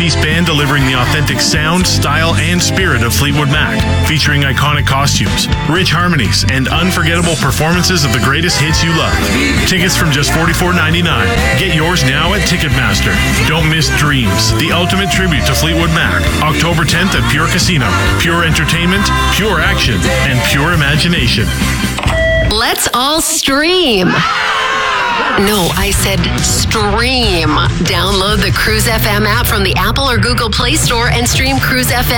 six-piece band delivering the authentic sound, style, and spirit of Fleetwood Mac, featuring iconic costumes, rich harmonies, and unforgettable performances of the greatest hits you love. Tickets from just $44.99. Get yours now at Ticketmaster. Don't miss Dreams, the ultimate tribute to Fleetwood Mac, October 10th at Pure Casino. Pure entertainment, pure action, and pure imagination. Let's all stream. No, I said stream. Download the Cruise FM app from the Apple or Google Play Store and stream Cruise FM